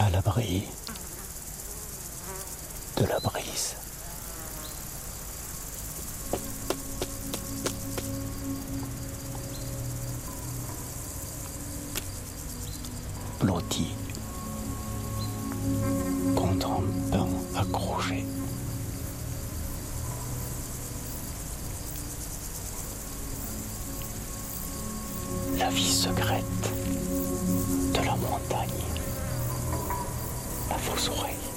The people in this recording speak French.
à l'abri de la brise. Blotti contre un pain accroché. La vie secrète de la montagne, la fausse oreille.